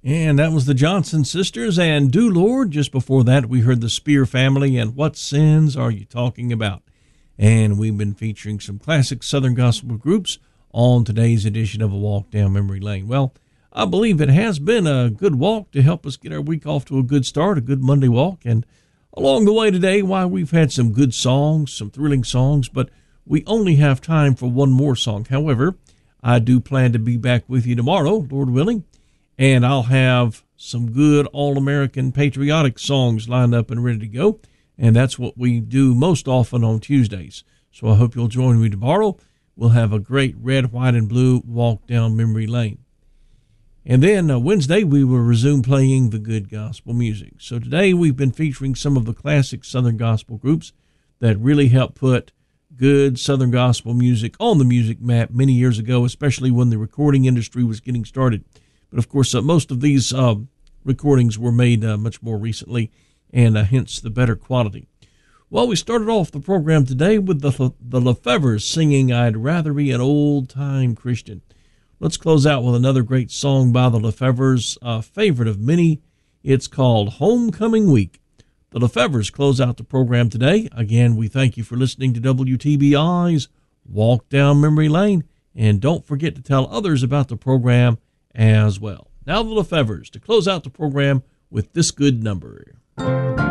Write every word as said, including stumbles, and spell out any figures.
And that was the Johnson Sisters and Do Lord. Just before that, we heard the Spear Family and What Sins Are You Talking About? And we've been featuring some classic Southern gospel groups on today's edition of A Walk Down Memory Lane. Well, I believe it has been a good walk to help us get our week off to a good start, a good Monday walk. And along the way today, why, we've had some good songs, some thrilling songs, but we only have time for one more song. However, I do plan to be back with you tomorrow, Lord willing, and I'll have some good all-American patriotic songs lined up and ready to go, and that's what we do most often on Tuesdays. So I hope you'll join me tomorrow. We'll have a great red, white, and blue walk down memory lane. And then uh, Wednesday, we will resume playing the good gospel music. So today, we've been featuring some of the classic Southern gospel groups that really helped put good Southern gospel music on the music map many years ago, especially when the recording industry was getting started. But of course, uh, most of these uh, recordings were made uh, much more recently, and uh, hence the better quality. Well, we started off the program today with the, the Lefevres singing I'd Rather Be an Old-Time Christian. Let's close out with another great song by the Lefevres, a favorite of many. It's called Homecoming Week. The Lefevres close out the program today. Again, we thank you for listening to W T B I's Walk Down Memory Lane, and don't forget to tell others about the program as well. Now the Lefevres to close out the program with this good number.